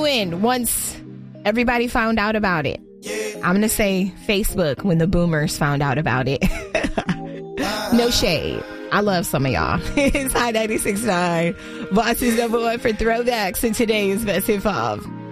doing once everybody found out about it? I'm going to say Facebook when the boomers found out about it. No shade. I love some of y'all. It's Hot 96.9. Boss is number one for throwbacks, and today is Best Hip Hop.